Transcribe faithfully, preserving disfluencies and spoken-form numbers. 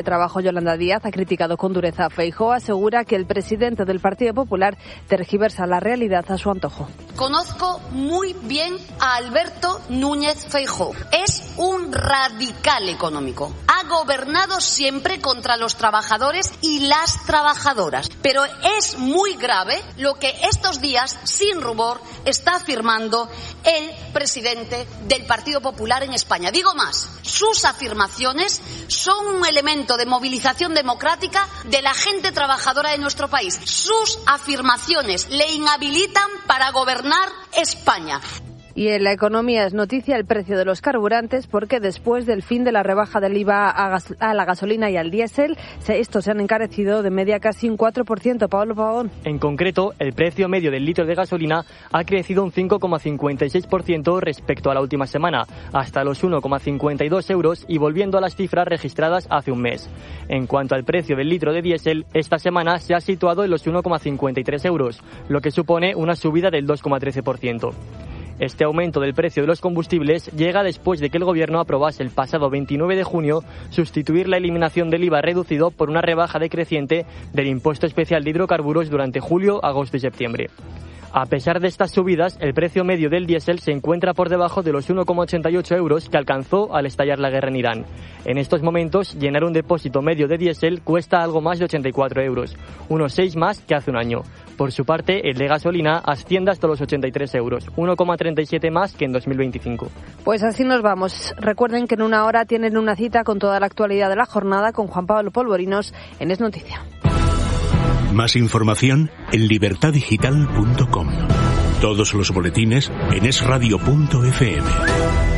De Trabajo, Yolanda Díaz, ha criticado con dureza a Feijóo, asegura que el presidente del Partido Popular tergiversa la realidad a su antojo. Conozco muy bien a Alberto Núñez Feijóo. Es un radical económico. Ha gobernado siempre contra los trabajadores y las trabajadoras. Pero es muy grave lo que estos días, sin rubor, está afirmando el presidente del Partido Popular en España. Digo más, sus afirmaciones son un elemento de movilización democrática de la gente trabajadora de nuestro país. Sus afirmaciones le inhabilitan para gobernar España. Y en la economía es noticia el precio de los carburantes, porque después del fin de la rebaja del I V A a, gas, a la gasolina y al diésel, se, estos se han encarecido de media casi un cuatro por ciento. Pablo Pavón. En concreto, el precio medio del litro de gasolina ha crecido un cinco coma cincuenta y seis por ciento respecto a la última semana, hasta los uno coma cincuenta y dos euros y volviendo a las cifras registradas hace un mes. En cuanto al precio del litro de diésel, esta semana se ha situado en los uno coma cincuenta y tres euros, lo que supone una subida del dos coma trece por ciento. Este aumento del precio de los combustibles llega después de que el Gobierno aprobase el pasado veintinueve de junio sustituir la eliminación del I V A reducido por una rebaja decreciente del impuesto especial de hidrocarburos durante julio, agosto y septiembre. A pesar de estas subidas, el precio medio del diésel se encuentra por debajo de los uno coma ochenta y ocho euros que alcanzó al estallar la guerra en Irán. En estos momentos, llenar un depósito medio de diésel cuesta algo más de ochenta y cuatro euros, unos seis más que hace un año. Por su parte, el de gasolina asciende hasta los ochenta y tres euros, uno coma treinta y siete más que en dos mil veinticinco. Pues así nos vamos. Recuerden que en una hora tienen una cita con toda la actualidad de la jornada con Juan Pablo Polvorinos en Es Noticia. Más información en libertad digital punto com. Todos los boletines en es radio punto efe eme.